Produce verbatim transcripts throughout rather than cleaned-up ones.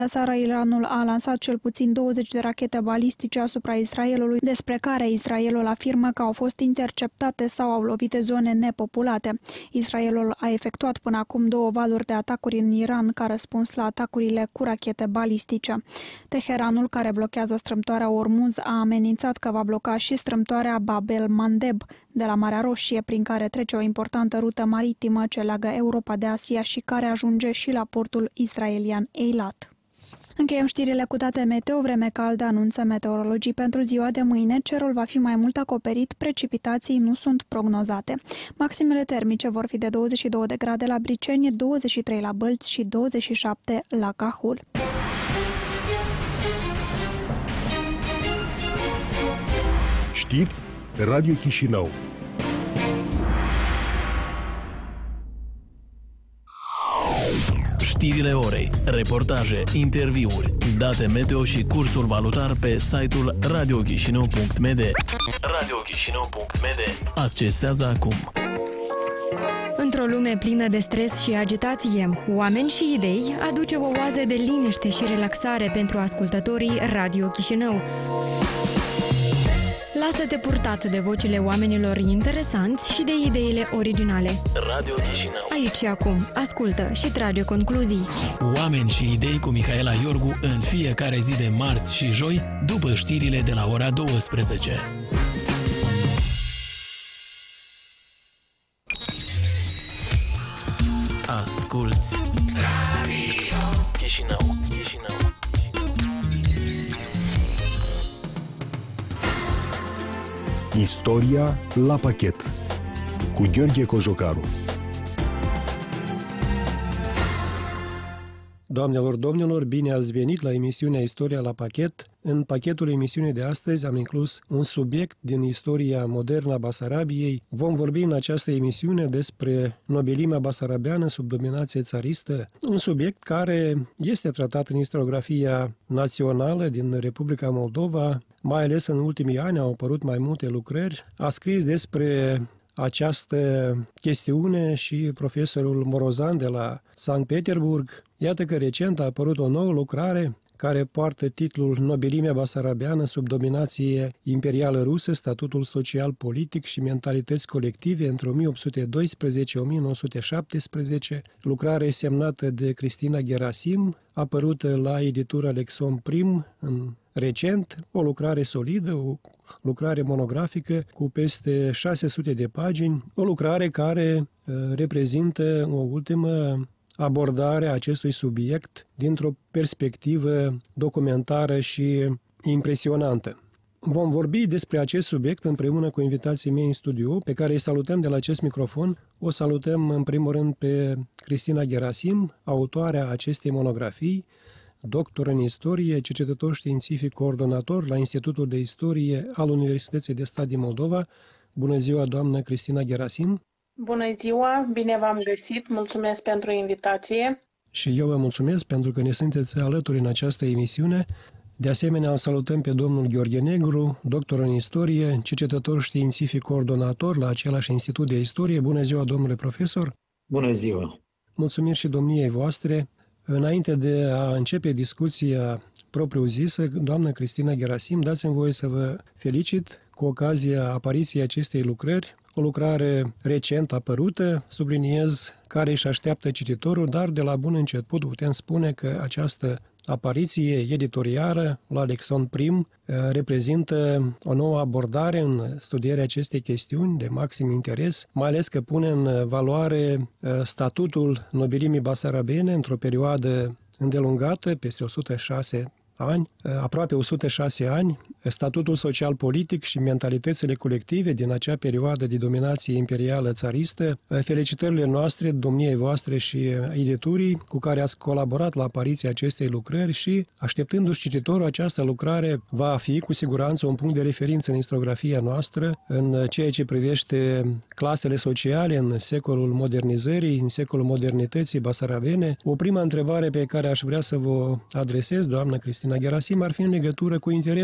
Seara, Iranul a lansat cel puțin douăzeci de rachete balistice asupra Israelului, despre care Israelul afirmă că au fost interceptate sau au lovit zone nepopulate. Israelul a efectuat până acum două valuri de atacuri în Iran ca răspuns la atacurile cu rachete balistice. Teheranul, care blochează strâmtoarea Ormuz, a amenințat că va bloca și strâmtoarea Bab el-Mandeb de la Marea Roșie, prin care trece o importantă rută maritimă ce leagă Europa de Asia și care ajunge și la portul israelian Eilat. Încheiem știrile cu date meteo. Vreme caldă, anunță meteorologii pentru ziua de mâine. Cerul va fi mai mult acoperit, precipitații nu sunt prognozate. Maximele termice vor fi de douăzeci și două de grade la Briceni, douăzeci și trei la Bălți și douăzeci și șapte la Cahul. Știri pe Radio Chișinău. Știrile orei, reportaje, interviuri, date meteo și cursul valutar pe site-ul radio chișinău punct m d. radio chișinău punct m d. Accesează acum. Într-o lume plină de stres și agitație, oameni și idei aduce o oază de liniște și relaxare pentru ascultătorii Radio Chișinău. Lasă-te purtat de vocile oamenilor interesanți și de ideile originale. Radio Chișinău. Aici și acum, ascultă și trage concluzii. Oameni și idei cu Mihaela Iorgu în fiecare zi de marți și joi, după știrile de la ora douăsprezece. Asculți Radio Chișinău. Chișinău. Istoria la pachet cu Gheorghe Cojocaru. Doamnelor, domnilor, bine ați venit la emisiunea Istoria la pachet. În pachetul emisiunii de astăzi am inclus un subiect din istoria modernă a Basarabiei. Vom vorbi în această emisiune despre nobilimea basarabeană sub dominație țaristă, un subiect care este tratat în istoriografia națională din Republica Moldova. Mai ales în ultimii ani au apărut mai multe lucrări. A scris despre această chestiune și profesorul Morozan de la Sankt Petersburg. Iată că recent a apărut o nouă lucrare care poartă titlul Nobilimea basarabeană sub dominație imperială rusă, statutul social-politic și mentalități colective între o mie opt sute doisprezece - o mie nouă sute șaptesprezece, lucrare semnată de Cristina Gerasim, apărută la editura Lexon Prim în recent, o lucrare solidă, o lucrare monografică cu peste șase sute de pagini, o lucrare care uh, reprezintă o ultimă abordare a acestui subiect dintr-o perspectivă documentară și impresionantă. Vom vorbi despre acest subiect împreună cu invitații mei în studio, pe care îi salutăm de la acest microfon. O salutăm în primul rând pe Cristina Gerasim, autoarea acestei monografii, doctor în istorie, cercetător științific coordonator la Institutul de Istorie al Universității de Stat din Moldova. Bună ziua, doamnă Cristina Gerasim! Bună ziua, bine v-am găsit, mulțumesc pentru invitație. Și eu vă mulțumesc pentru că ne sunteți alături în această emisiune. De asemenea, îl salutăm pe domnul Gheorghe Negru, doctor în istorie, cercetător științific coordonator la același Institut de Istorie. Bună ziua, domnule profesor! Bună ziua! Mulțumiri și domniei voastre. Înainte de a începe discuția propriu-zisă, doamnă Cristina Gerasim, dați-mi voie să vă felicit cu ocazia apariției acestei lucrări, o lucrare recent apărută, subliniez, care își așteaptă cititorul, dar de la bun început putem spune că această apariție editorială la Lexon Prim reprezintă o nouă abordare în studierea acestei chestiuni de maxim interes, mai ales că pune în valoare statutul nobilimii basarabene într-o perioadă îndelungată, peste o sută șase ani, aproape o sută șase ani, statutul social-politic și mentalitățile colective din acea perioadă de dominație imperială țaristă. Felicitările noastre, domniei voastre și editurii cu care ați colaborat la apariția acestei lucrări și, așteptându-și cititorul, această lucrare va fi cu siguranță un punct de referință în istoriografia noastră în ceea ce privește clasele sociale în secolul modernizării, în secolul modernității basarabene. O prima întrebare pe care aș vrea să vă adresez, doamnă Cristina Gerasim, ar fi în legătură cu interesul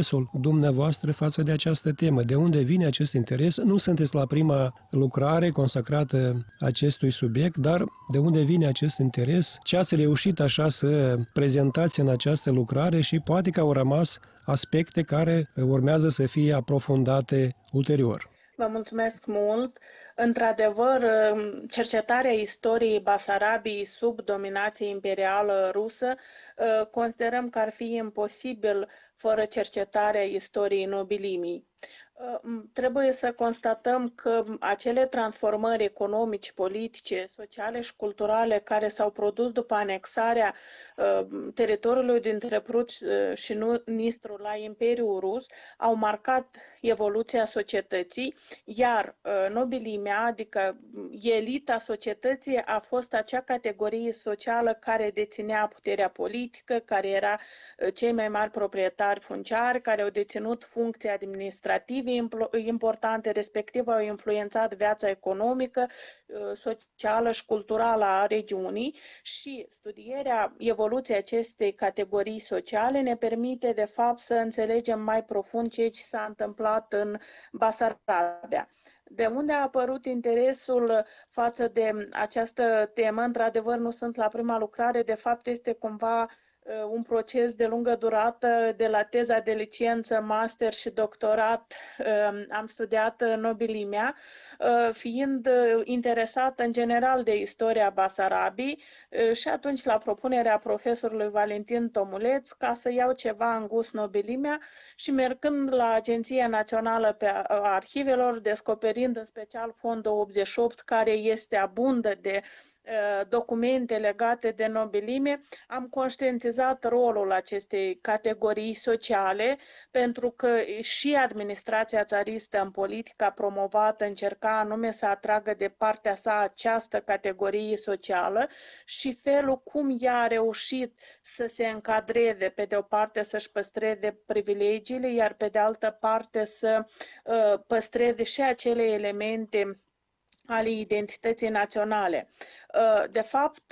dumneavoastră față de această temă? De unde vine acest interes? Nu sunteți la prima lucrare consacrată acestui subiect, dar de unde vine acest interes? Ce ați reușit așa să prezentați în această lucrare și poate că au rămas aspecte care urmează să fie aprofundate ulterior? Vă mulțumesc mult. Într-adevăr, cercetarea istoriei Basarabiei sub dominație imperială rusă considerăm că ar fi imposibil fără cercetarea istoriei nobilimii. Trebuie să constatăm că acele transformări economice, politice, sociale și culturale care s-au produs după anexarea teritoriului dintre Prut și Nistru la Imperiul Rus au marcat evoluția societății, iar nobilimea, adică elita societății, a fost acea categorie socială care deținea puterea politică, care era cei mai mari proprietari funciari, care au deținut funcții administrative importante, respectiv au influențat viața economică, socială și culturală a regiunii și studierea evoluției acestei categorii sociale ne permite de fapt să înțelegem mai profund ceea ce s-a întâmplat în Basarabia. De unde a apărut interesul față de această temă? Într-adevăr, nu sunt la prima lucrare, de fapt este cumva un proces de lungă durată, de la teza de licență, master și doctorat. Am studiat nobilimea, fiind interesată în general de istoria Basarabiei și atunci la propunerea profesorului Valentin Tomuleț ca să iau ceva în gust nobilimea și mergând la Agenția Națională pe Arhivelor, descoperind în special Fondul optzeci și opt, care este abundă de documente legate de nobilime, am conștientizat rolul acestei categorii sociale, pentru că și administrația țaristă în politica promovată încerca anume să atragă de partea sa această categorie socială și felul cum ea a reușit să se încadreze, pe de o parte să-și păstreze privilegiile, iar pe de altă parte să uh, păstreze și acele elemente ale identității naționale. De fapt,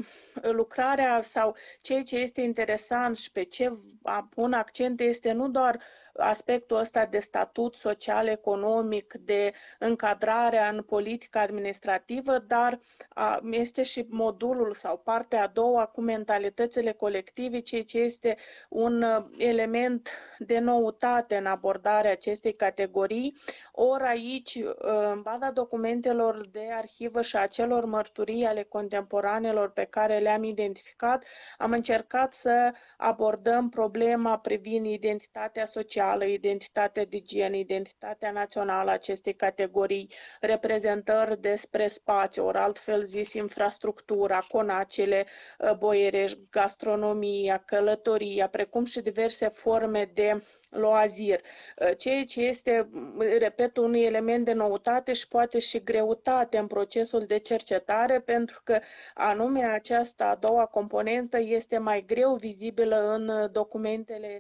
lucrarea sau ceea ce este interesant și pe ce pun accent este nu doar aspectul ăsta de statut social, economic, de încadrarea în politica administrativă, dar este și modulul sau partea a doua cu mentalitățile colective, ceea ce este un element de noutate în abordarea acestei categorii. Ori aici, în baza documentelor de arhivă și a celor mărturii ale contemporanelor pe care le-am identificat, am încercat să abordăm problema privind identitatea socială, identitatea de gen, identitatea națională a acestei categorii, reprezentări despre spațiu, ori altfel zis infrastructura, conacele boierești, gastronomia, călătoria, precum și diverse forme de loazir, ceea ce este, repet, un element de noutate și poate și greutate în procesul de cercetare, pentru că anume această a doua componentă este mai greu vizibilă în documentele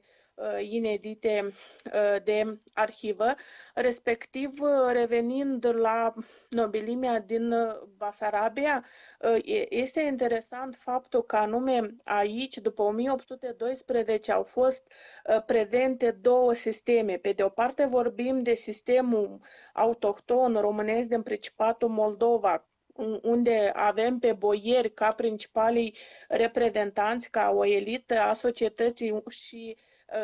inedite de arhivă, respectiv revenind la nobilimea din Basarabia, este interesant faptul că anume aici, după o mie opt sute doisprezece, au fost prezente două sisteme. Pe de o parte vorbim de sistemul autohton românesc din Principatul Moldova, unde avem pe boieri ca principalii reprezentanți, ca o elită a societății și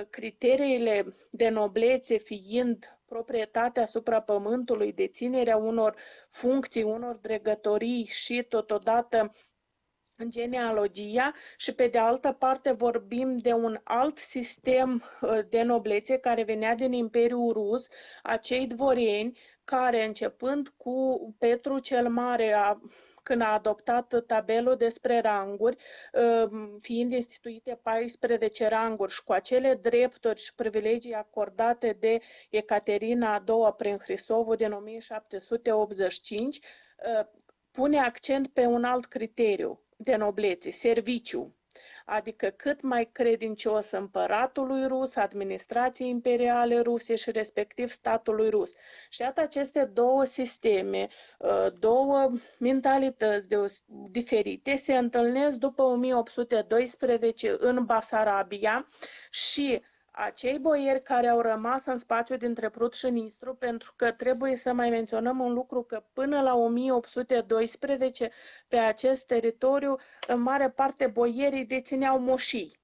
criteriile de noblețe fiind proprietatea asupra pământului, deținerea unor funcții, unor dregătorii și totodată genealogia, și pe de altă parte vorbim de un alt sistem de noblețe care venea din Imperiul Rus, acei dvorieni care, începând cu Petru cel Mare, a când a adoptat tabelul despre ranguri, fiind instituite paisprezece ranguri și cu acele drepturi și privilegii acordate de Ecaterina a doua prin Hrisovul din o mie șapte sute optzeci și cinci, pune accent pe un alt criteriu de noblețe, serviciu. Adică cât mai credincios împăratului rus, administrației imperiale ruse și respectiv statului rus. Și iată, aceste două sisteme, două mentalități diferite se întâlnesc după o mie opt sute doisprezece în Basarabia și acei boieri care au rămas în spațiul dintre Prut și Nistru, pentru că trebuie să mai menționăm un lucru, că până la o mie opt sute doisprezece pe acest teritoriu, în mare parte boierii dețineau moșii.